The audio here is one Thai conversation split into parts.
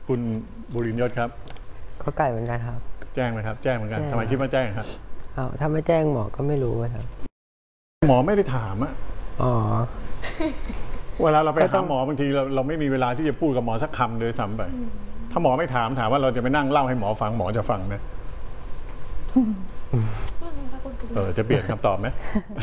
คุณบุรินทร์ยศครับก็ไก่เหมือนกันครับแจ้งไหมครับแจ้งเหมือนกันทำไมคิดว่าแจ้งครับถ้าไม่แจ้งหมอก็ไม่รู้ครับหมอไม่ได้ถามอ๋อเวลาเราไปหาหมอบางทีเราไม่มีเวลาที่จะพูดกับหมอสักคำเลยซ้ำไปถ้าหมอไม่ถามว่าเราจะไปนั่งเล่าให้หมอฟังหมอจะฟังไหมจะเปลี่ยนคำตอบไหม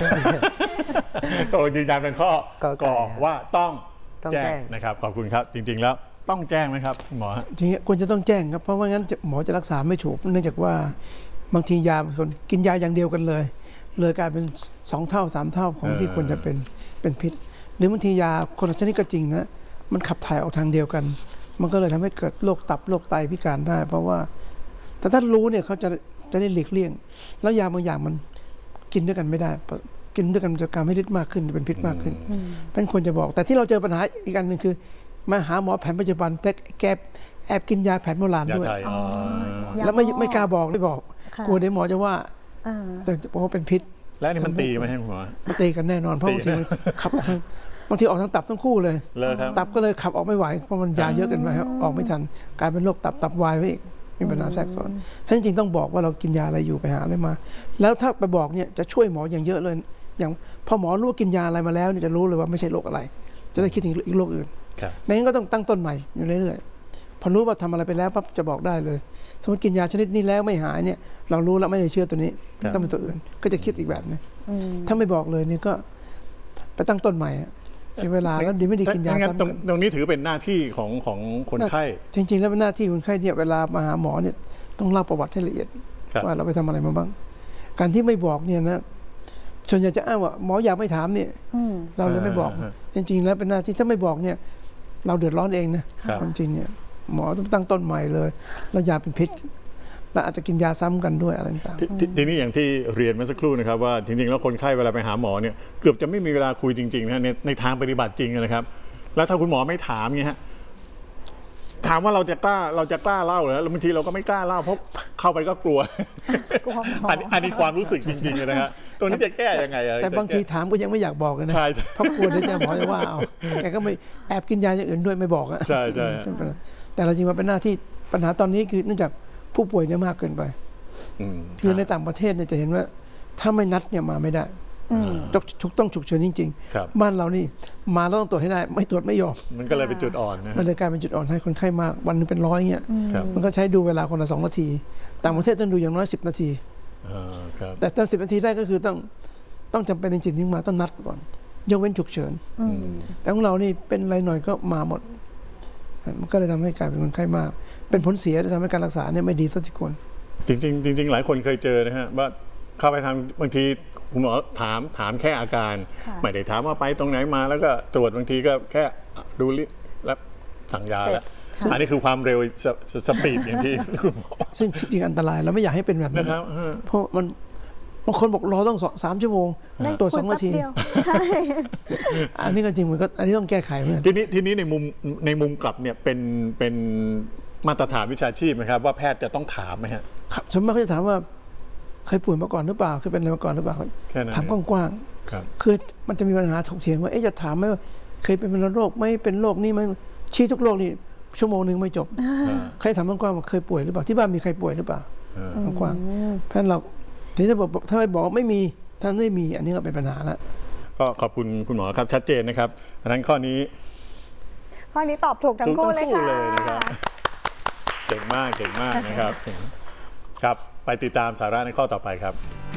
ตัวยืนยันเป็นข้อกอว่าต้องแจ้งนะครับขอบคุณครับจริงๆแล้วต้องแจ้งไหมครับหมอจริงๆควรจะต้องแจ้งครับเพราะว่างั้นหมอจะรักษาไม่ถูกเนื่องจากว่าบางทียาคนกินยาอย่างเดียวกันเลยกลายเป็น2 เท่า 3 เท่าของที่ควรจะเป็นพิษหรือบางทียาคนละชนิดก็จริงนะมันขับถ่ายออกทางเดียวกันมันก็เลยทำให้เกิดโรคตับโรคไตพิการได้เพราะว่าแต่ถ้ารู้เนี่ยเขาจะได้หลีกเลี่ยงแล้วยาบางอย่างมันกินด้วยกันไม่ได้กินด้วยกันจะการให้ฤทธิ์มากขึ้นเป็นพิษมากขึ้นเป็นควรจะบอกแต่ที่เราเจอปัญหาอีกอันหนึ่งคือมาหาหมอแผนปัจจุบันแต่แกแอบกินยาแผนโบราณด้วยแล้วไม่กล้าบอกไม่บอกกลัวเดี๋ยวหมอจะว่าแต่บอกว่าเป็นพิษและนี่มันตีไหมให้หมอมันตีกันแน่นอนเพราะบางทีมันขับออกทางบางทีออกทางตับทั้งคู่เลยตับก็เลยขับออกไม่ไหวเพราะมันยาเยอะเกินไปออกไม่ทันกลายเป็นโรคตับวายไปอีกมีปัญหาแทรกซ้อนเพราะจริงๆต้องบอกว่าเรากินยาอะไรอยู่ไปหาอะไรมาแล้วถ้าไปบอกเนี่ยจะช่วยหมออย่างเยอะเลยอย่างพอหมอรู้ว่ากินยาอะไรมาแล้วเนี่ยจะรู้เลยว่าไม่ใช่โรคอะไรจะได้คิดถึงอีกโรคอื่นไม่งั้นก็ต้องตั้งต้นใหม่อยู่เรื่อยๆพอรู้ว่าทำอะไรไปแล้วปั๊บจะบอกได้เลยสมมติกินยาชนิดนี้แล้วไม่หายเนี่ยเรารู้แล้วไม่ได้เชื่อตัวนี้ต้องเป็นตัวอื่นก็จะคิดอีกแบบนึงถ้าไม่บอกเลยนี่ก็ไปตั้งต้นใหม่เสียเวลาแล้วดีไม่ดีกินยาซ้ำตรงนี้ถือเป็นหน้าที่ของคนไข้จริงๆแล้วเป็นหน้าที่คนไข้เนี่ยเวลามาหาหมอเนี่ยต้องเล่าประวัติให้ละเอียดว่าเราไปทำอะไรมาบ้างการที่ไม่บอกเนี่ยนะส่วนใหญ่จะอ้างว่าหมออยากไม่ถามเนี่ยเราเลยไม่บอกจริงๆแล้วเป็นหน้าที่ถ้าไม่บอกเนี่ยเราเดือดร้อนเองนะความจริงเนี่ยหมอต้องตั้งต้นใหม่เลยแล้วยาเป็นพิษและอาจจะกินยาซ้ำกันด้วยอะไรต่างๆทีนี้อย่างที่เรียนเมื่อสักครู่นะครับว่าจริงๆแล้วคนไข้เวลาไปหาหมอเนี่ยเกือบจะไม่มีเวลาคุยจริงๆนะในทางปฏิบัติจริงนะครับแล้วถ้าคุณหมอไม่ถามเงี้ยฮะถามว่าเราจะกล้าเล่าเหรอแล้วบางทีเราก็ไม่กล้าเล่าเพราะเข้าไปก็กลัวอันนี้ความรู้สึกจริงๆเลยนะฮะตัวนี้จะแก้ยังไงแต่บางทีถามก็ยังไม่อยากบอกนะเพราะกลัวเดี๋ยวจะหมอจะว่าเอาแกก็ไม่แอบกินยาอย่างอื่นด้วยไม่บอกอะใช่แต่เราจริงมาเป็นหน้าที่ปัญหาตอนนี้คือเนื่องจากผู้ป่วยเนี่ยมากเกินไปคือในต่างประเทศเนี่ยจะเห็นว่าถ้าไม่นัดเนี่ยมาไม่ได้ต้องฉุกเฉินจริงๆบ้านเรานี่มาแล้วต้องตรวจให้ได้ไม่ตรวจไม่ยอมมันก็เลยเป็นจุดอ่อนนะมันเลยกลายเป็นจุดอ่อนให้คนไข้มากวันนึงเป็น100เงี้ยมันก็ใช้ดูเวลาคนละ2 นาทีต่างประเทศต้องดูอย่างน้อย10 นาทีแต่ถ้า10 นาทีได้ก็คือต้องจำเป็นจริงๆที่มาต้องนัดก่อนยกเว้นฉุกเฉินแต่ของเรานี่เป็นอะไรหน่อยก็มาหมดมันก็เลยทำให้กลายเป็นคนไข้มากเป็นผลเสียที่ทำให้การรักษาเนี่ยไม่ดีสักทีคนจริงหลายคนเคยเจอนะฮะว่าเข้าไปทางบางทีคุณหมอถามแค่อาการไม่ได้ถามว่าไปตรงไหนมาแล้วก็ตรวจบางทีก็แค่ดูลิแล้วสั่งยาแล้วอันนี้คือความเร็วสปีดอย่างที่คุณหมอซึ่งจริงอันตรายเราไม่อยากให้เป็นแบบนั้นเพราะมันบางคนบอกรอต้อง3 ชั่วโมงตรวจ2 นาทีอันนี้ก็จริงเหมือนก็อันนี้ต้องแก้ไขเหมือนทีนี้ในมุมกลับเนี่ยเป็นมาตรฐานวิชาชีพไหมครับว่าแพทย์จะต้องถามไหมฮะสมมติเขาจะถามว่าเคยป่วยมาก่อนหรือเปล่าเคยเป็นอะไรมาก่อนหรือเปล่าถามกว้างๆคือมันจะมีปัญหาถกเถียงว่าจะถามไหมว่าเคยเป็นโรคไหมเป็นโรคนี้ไหมชี้ทุกโรคนี่ชั่วโมงนึงไม่จบใครถามกว้างๆว่าเคยป่วยหรือเปล่าที่บ้านมีใครป่วยหรือเปล่ากว้างๆเพราะเราทีนี้ถ้าไม่บอกไม่มีถ้าไม่มีอันนี้ก็เป็นปัญหาแล้วก็ขอบคุณคุณหมอครับชัดเจนนะครับดังนั้นข้อนี้ตอบถูกทั้งคู่เลยค่ะเก่งมากนะครับครับไปติดตามสาระในข้อต่อไปครับ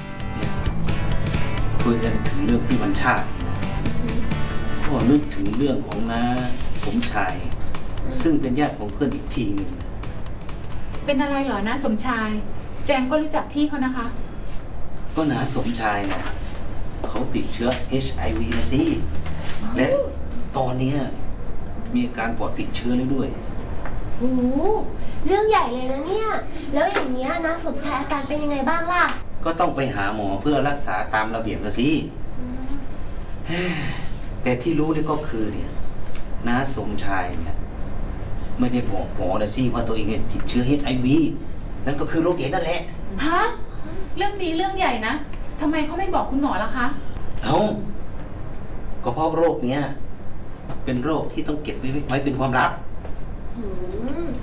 คุยกันถึงเรื่องพี่บัญชาติก็นึกถึงเรื่องของน้าสมชายซึ่งเป็นญาติของเพื่อนอีกทีหนึ่งเป็นอะไรเหรอน้าสมชายแจงก็รู้จักพี่เขานะคะก็น้าสมชายเนี่ยเขาติดเชื้อ HIV นะสิและตอนนี้มีอาการปอดติดเชื้อแล้วด้วยโอ้เรื่องใหญ่เลยนะเนี่ยแล้วอย่างเงี้ยน้าสมชายอาการเป็นยังไงบ้างล่ะก็ต้องไปหาหมอเพื่อรักษาตามระเบียบนะสิแต่ที่รู้นี่ก็คือเนี่ยน้าสมชายเนี่ยไม่ได้บอกหมอนะสิว่าตัวเองเนี่ยติดเชื้อ HIV นั่นก็คือโรคเอดส์นั่นแหละฮะเรื่องนี้เรื่องใหญ่นะทำไมเขาไม่บอกคุณหมอล่ะคะก็เพราะโรคเนี้ยเป็นโรคที่ต้องเก็บไว้เป็นความลับ